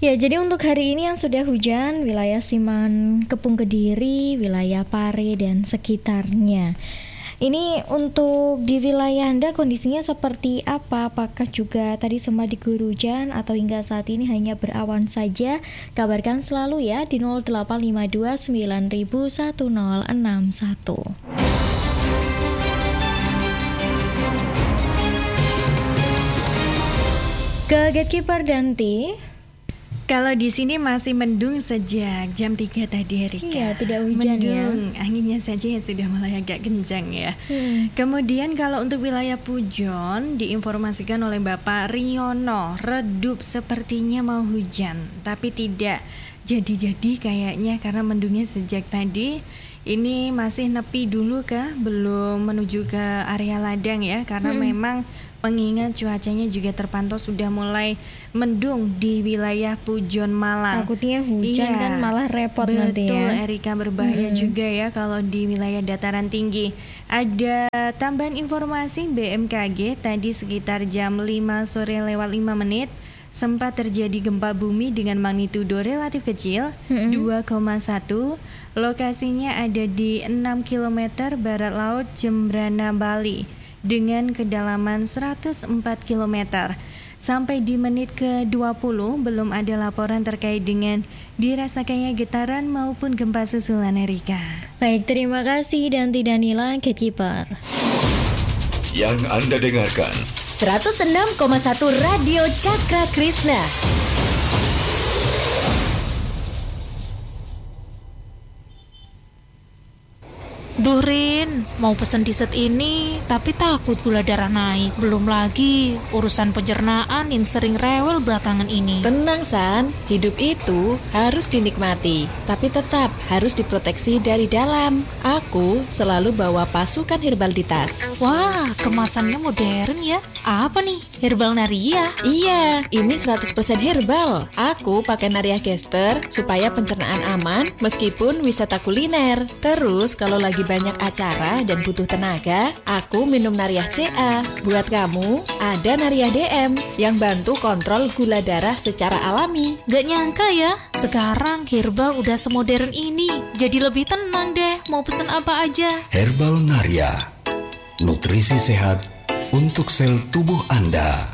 Ya, jadi untuk hari ini yang sudah hujan, wilayah Siman, Kepung Kediri, wilayah Pare dan sekitarnya. Ini untuk di wilayah Anda kondisinya seperti apa? Apakah juga tadi sempat diguyur hujan atau hingga saat ini hanya berawan saja? Kabarkan selalu ya di 0852 9000 1061. Ke Gatekeeper Danti. Kalau di sini masih mendung sejak jam 3 tadi, Rika. Iya, tidak hujan mendung, ya. Anginnya saja yang sudah mulai agak kencang ya. Kemudian kalau untuk wilayah Pujon diinformasikan oleh Bapak Riono, redup sepertinya mau hujan, tapi tidak jadi-jadi kayaknya karena mendungnya sejak tadi. Ini masih nepi dulu kah? Belum menuju ke area ladang ya, karena memang pengingat cuacanya juga terpantau sudah mulai mendung di wilayah Pujon Malang. Takutnya hujan kan malah repot nanti ya. Betul, Erika, berbahaya juga ya kalau di wilayah dataran tinggi. Ada tambahan informasi BMKG tadi sekitar jam 5 sore lewat 5 menit sempat terjadi gempa bumi dengan magnitudo relatif kecil 2,1. Lokasinya ada di 6 km barat laut Jembrana, Bali dengan kedalaman 104 km. Sampai di menit ke-20 belum ada laporan terkait dengan dirasakannya getaran maupun gempa susulan, Erika. Baik, terima kasih Danti Danila, Gatekeeper. Yang Anda dengarkan 106,1 Radio Cakra Krishna. Duh Rin, mau pesen dessert ini tapi takut gula darah naik. Belum lagi urusan pencernaan yang sering rewel belakangan ini. Tenang San, hidup itu harus dinikmati, tapi tetap harus diproteksi dari dalam. Aku selalu bawa pasukan herbal di tas. Wah, kemasannya modern ya. Apa nih? Herbal Naria? Iya, ini 100% herbal. Aku pakai Naria Gester supaya pencernaan aman meskipun wisata kuliner. Terus kalau lagi banyak acara dan butuh tenaga, aku minum Nariah CA. Buat kamu, ada Nariah DM yang bantu kontrol gula darah secara alami. Gak nyangka ya, sekarang herbal udah semodern ini. Jadi lebih tenang deh, mau pesen apa aja. Herbal Naria, nutrisi sehat untuk sel tubuh Anda.